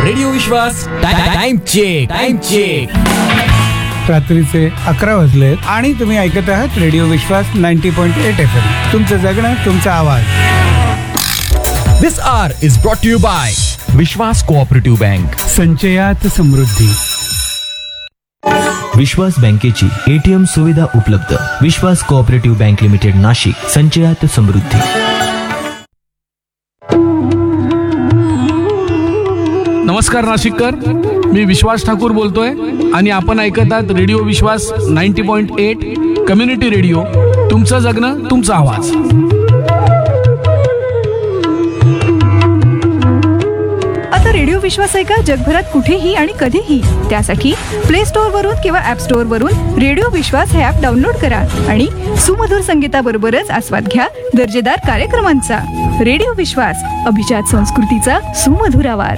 Radio विश्वास time check. रात्रीचे 11 वाजलेत आणि तुम्ही ऐकत आहात रेडिओ विश्वास 90.8 FM. तुमचं जगणं, तुमचा आवाज. This hour is brought to you by Vishwas cooperative bank. संचयात समृद्धी. विश्वास बँकेची ATM सुविधा उपलब्ध. विश्वास कोऑपरेटिव्ह बँक लिमिटेड, नाशिक. संचयात समृद्धी. नमस्कार नाशिककर, मी विश्वास ठाकूर बोलतोय आणि आपण ऐकत आहात रेडिओ विश्वास 90.8 कम्युनिटी रेडिओ. तुमचं जगणं, तुमचा आवाज. आता रेडिओ विश्वास ऐका जगभरात कुठेही आणि कधीही. त्यासाठी प्ले स्टोअर वरून किंवा ऍप स्टोअर वरून रेडिओ विश्वास हे ऍप डाउनलोड करा आणि सुमधुर संगीताबरोबरच आस्वाद घ्या दर्जेदार कार्यक्रमांचा. रेडिओ विश्वास, अभिजात संस्कृतीचा सुमधुर आवाज.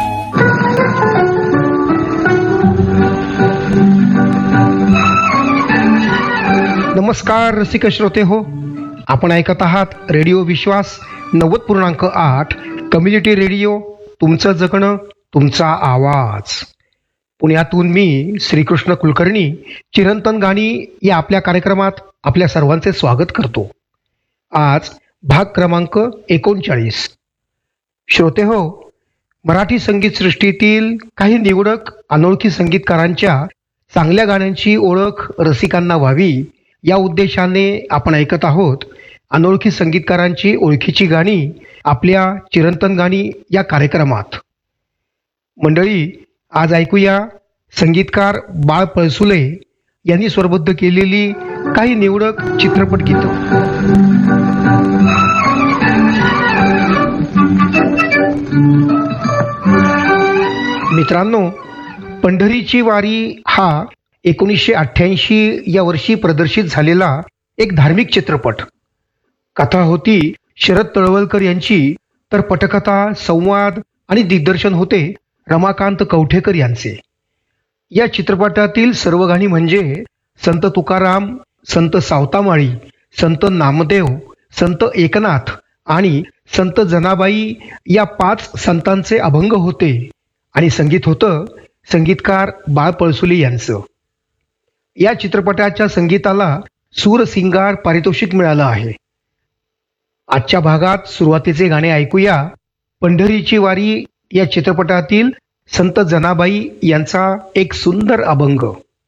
नमस्कार रसिक श्रोते हो, आपण ऐकत आहात रेडिओ विश्वास 90.8 कम्युनिटी रेडिओ. तुमचं जगणं, तुमचा आवाज. पुण्यातून मी श्रीकृष्ण कुलकर्णी चिरंतन गाणी या आपल्या कार्यक्रमात आपल्या सर्वांचे स्वागत करतो. आज भाग क्रमांक 39. श्रोते हो, मराठी संगीत सृष्टीतील काही निवडक अनोळखी संगीतकारांच्या चांगल्या गाण्यांची ओळख रसिकांना व्हावी या उद्देशाने आपण ऐकत आहोत अनोळखी संगीतकारांची ओळखीची गाणी आपल्या चिरंतन गाणी या कार्यक्रमात. मंडळी, आज ऐकूया संगीतकार बाळ पळसुले यांनी स्वरबद्ध केलेली काही निवडक चित्रपट गीतं. मित्रांनो, पंढरीची वारी हा 1988 या वर्षी प्रदर्शित झालेला एक धार्मिक चित्रपट. कथा होती शरद तळवलकर यांची, तर पटकथा, संवाद आणि दिग्दर्शन होते रमाकांत कवठेकर यांचे. या चित्रपटातील सर्व गाणी म्हणजे संत तुकाराम, संत सावतामाळी, संत नामदेव, संत एकनाथ आणि संत जनाबाई या 5 संतांचे अभंग होते आणि संगीत होतं संगीतकार बाळ पळसुले यांचं. या चित्रपटाच्या संगीताला सूरसिंगार पारितोषिक मिळालं आहे. आजच्या भागात सुरुवातीचे गाणे ऐकूया पंढरीची वारी या चित्रपटातील संत जनाबाई यांचा एक सुंदर अभंग.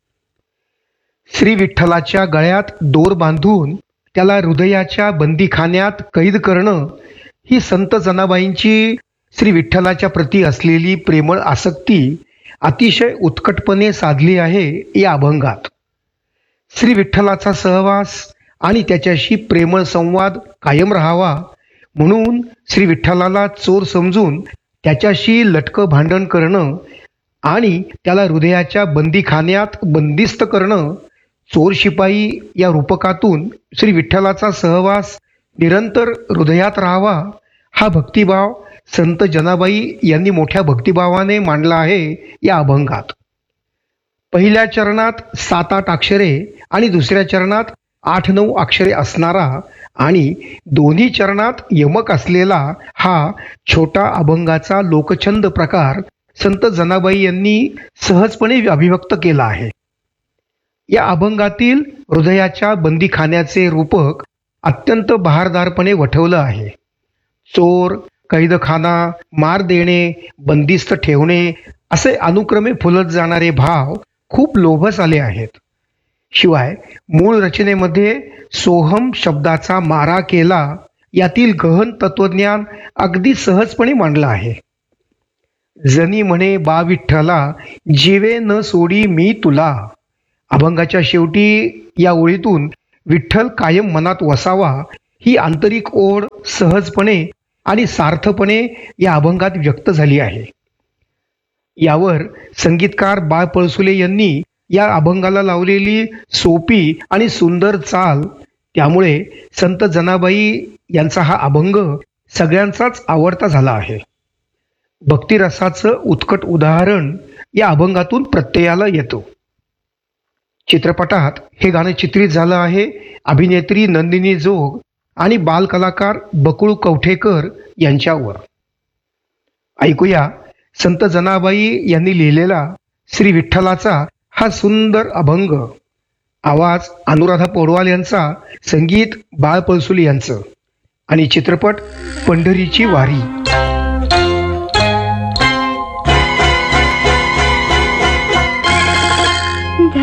श्री विठ्ठलाच्या गळ्यात दोर बांधून त्याला हृदयाच्या बंदीखान्यात कैद करणं ही संत जनाबाईंची श्री विठ्ठलाच्या प्रती असलेली प्रेमळ आसक्ती अतिशय उत्कटपणे साधली आहे या अभंगात. श्री विठ्ठलाचा सहवास आणि त्याच्याशी प्रेमळ संवाद कायम राहावा म्हणून श्री विठ्ठलाला चोर समजून त्याच्याशी लटकं भांडण करणं आणि त्याला हृदयाच्या बंदीखान्यात बंदिस्त करणं, चोर शिपाई या रूपकातून श्री विठ्ठलाचा सहवास निरंतर हृदयात राहावा हा भक्तिभाव संत जनाबाई यांनी मोठ्या भक्तिभावाने मांडला आहे या अभंगात. पहिल्या चरणात 7-8 अक्षरे आणि दुसऱ्या चरणात 8-9 अक्षरे असणारा आणि दोन्ही चरणात यमक असलेला हा छोटा अभंगाचा लोकछंद प्रकार संत जनाबाई यांनी सहजपणे अभिव्यक्त केला आहे. या अभंगातील हृदयाच्या बंदीखान्याचे रूपक अत्यंत बहारदारपणे वठवलं आहे. चोर, कैदखाना, मार देणे, बंदिस्त ठेवणे असे अनुक्रमे फुलत जाणारे भाव खूप लोभस आले आहेत. शिवाय मूळ रचनेमध्ये सोहम शब्दाचा मारा केला यातील गहन तत्वज्ञान अगदी सहजपणे मांडलं आहे. जनी म्हणे बा विठ्ठला, जीवे न सोडी मी तुला. अभंगाच्या शेवटी या ओळीतून विठ्ठल कायम मनात वसावा ही आंतरिक ओढ सहजपणे आणि सार्थपणे या अभंगात व्यक्त झाली आहे. यावर संगीतकार बाळ पळसुले यांनी या अभंगाला लावलेली सोपी आणि सुंदर चाल, त्यामुळे संत जनाबाई यांचा हा अभंग सगळ्यांचाच आवडता झाला आहे. भक्तिरसाचं उत्कट उदाहरण या अभंगातून प्रत्ययाला येतो. चित्रपटात हे गाणं चित्रित झालं आहे अभिनेत्री नंदिनी जोग आणि बालकलाकार बकुळ कवठेकर यांच्यावर. ऐकूया संत जनाबाई यांनी लिहिलेला श्री विठ्ठलाचा हा सुंदर अभंग, आवाज अनुराधा पौडवाल यांचा, संगीत बाळ पळसुली यांचं, आणि चित्रपट पंढरीची वारी.